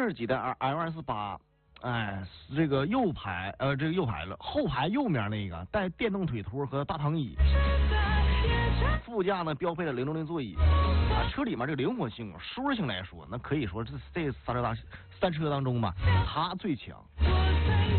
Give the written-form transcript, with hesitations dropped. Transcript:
是几代 L28，哎，这个右排了，后排右面那个带电动腿托和大躺椅，副驾呢标配了060座椅，啊，车里面这个灵活性、舒适性来说，那可以说这三车当中吧，它最强。